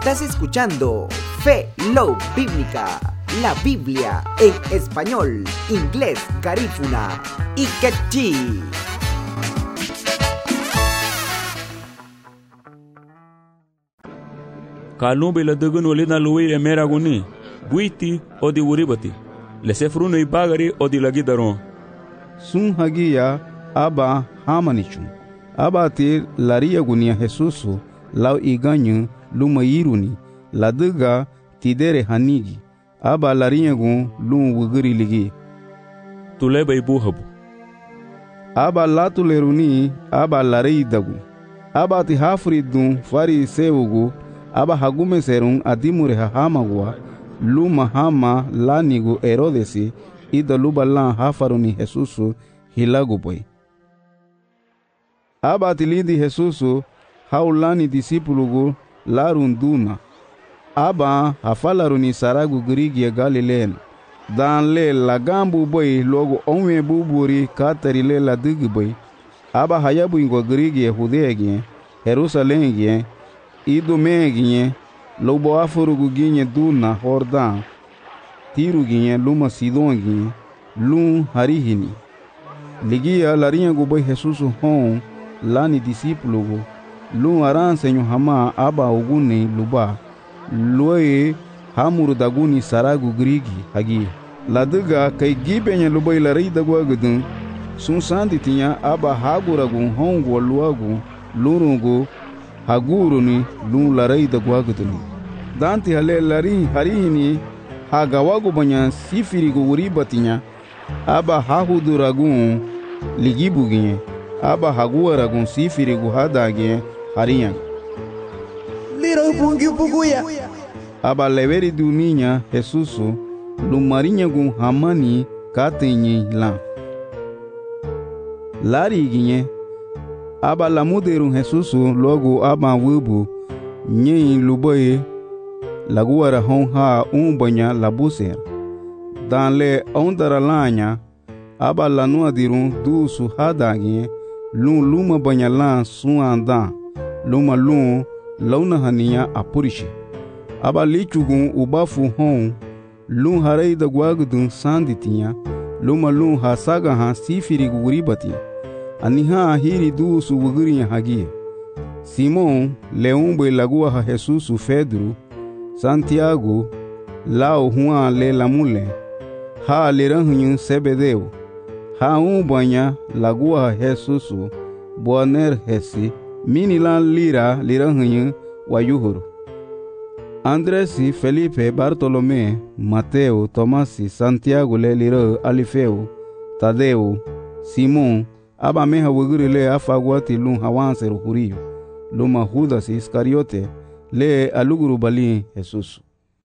Estás escuchando Fe Love Bíblica, la Biblia en español, inglés, garífuna y quechí. Kalumbe la dugun walina luire meraguni, buiti o di uribati, le sefruno i bagari o di lagidaron. Sun hagia aba hamanichun, aba tir laria gunia Jesusu, lau iganyu lumairuni, la duga tidere hanigi, aba laria gun lum wuguri ligi. Tuleba ibuhabu. Aba latuleruni, aba larei dagu, aba ti hafridun fari sewugu, aba hagume serun adimure hahamagwa, luma hama lanigu Herodesi, ida luba lan hafaruni Jesusu hilaguboy. Aba tilidi Jesusu haulani disipulugu larunduna. Aba hafalaruni saragu grigia Galileen. Dan le lagambu boy logo onwe buburi katari le la digiboy. Aba hayabu ingo grigia Hudegie, Jerusalemgie, idumegie, lobo afurugu ginye duna Hordan. Tirugie luma Sidongie, lum harihini. Ligia larinha guboy Jesusu hon lani disipulugu. Lum aransenyo hama aba uguni luba. Luoye hamuru daguni saragu grigi hagi. Laduga kai gibenye luboy larei dagwagudun. Sun sandi tinya aba haguragun hongo luagu lurungu haguruni lum larei dagwagudun. Danti hale lari harihini hagawagu banyan sifirigu uribatinya. Aba hahuduragun ligibuginye. Aba haguaragun sifirigu hadagye hariyan. Liro bungi buguya. Aba leveri duninya Jesusu lumarinha gun hamani katenye lan. Lari ginye. Aba lamuderun Jesusu logo aba wubu nye luboye laguara honha umbanya labuser. Dan le ondara lanya aba lanua dirun dusu hadagye lum luma banya lan suandan luma lum launa hania apurishi. Aba lichugun ubafu hon lum harei da guagudun sanditinha luma lum hasaga han sifirigu uribati aniha hiri dusu wugurinya hagia. Simon leumbe lagua ha Jesusu Pedro, Santiago, Lau Juan le lamule, ha leranhunyu Sebedeu, ha umbanya lagua ha Jesusu, Boaner hesi, minilan lira leranhunyu wayuhuru. Andresi, Felipe, Bartolomé, Mateo, Tomasi, Santiago le lira Alifeu, Tadeu, Simon, aba meha wuguri le afagwati lum hawanseru huriyo. Luma Judas Iscariote le aluguru bali Jesusu.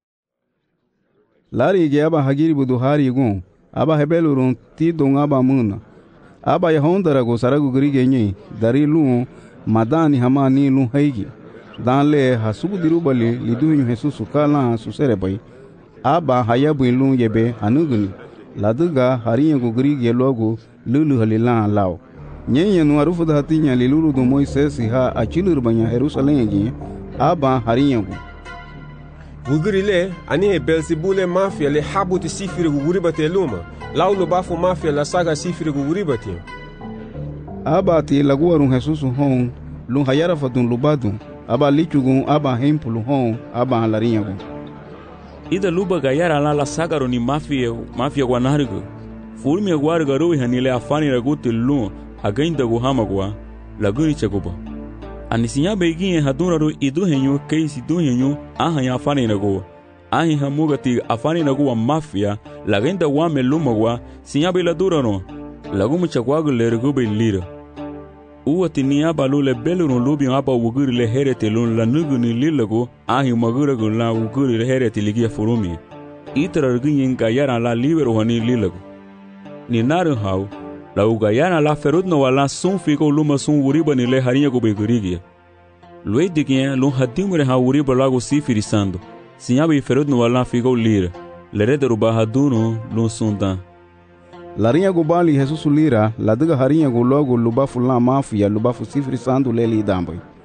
Lari ge aba hagiri buduhari gun, aba hebelurun tidon aba muna. Aba yahondarago saragu grige nye, dari lum madani hamani lum haigi. Dan le hasugu dirubali liduhinyu Jesusu kala suserebai. Aba hayabu lum yebe hanuguni. Laduga hariyangu grige logo lulu halilan lao. Nyenye nuarufu da hatinya liluru do Moisés ha achilur banya Jerusalém aba hariyangu. Wugurile ani Belzebule mafia le habuti sifiri guguribate luma. Laulo bafu mafia la saga sifiri guguribate. Aba ti laguarun Jesusu hon lun hayara fatun lubadun. Aba lichugun aba hempulu hon aba hariyangu. Ida luba gayara la saga roni mafia guanargo. Fulmi aguarga rui hanile afani raguti lun. Againda guhamagwa laguni chaguba anisinya beginye haduraru iduhenyu keisi duhenyu ahanya afani nago ahi hamugati afani nago mafia lagenda wame lumagwa sinya be ladurano lagumu chagwagu lergube lira uwati niya balule belurun lubi aba wuguri le herete lun lanuguni lilago ahi maguragu la wuguri le herete ligia furumi itrar ginyin gayara la libero hani lilago ni naru hau la ugayana la ferudno wala sun figo luma sun uriba ni le harinha go begurigia. Lue digien lun hadimure ha uriba lago sifirisando. Sinyabe ferudno wala figo lira. Le rederuba haduno lun sundan. Larinha go bali Jesus lira, la diga harinha go logo lubafu la mafia lubafu sifirisando le lidambai.